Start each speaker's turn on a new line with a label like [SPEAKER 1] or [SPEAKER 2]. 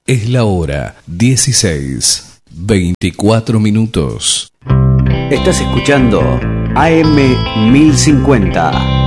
[SPEAKER 1] Es la hora 16:24.
[SPEAKER 2] Estás escuchando AM 1050.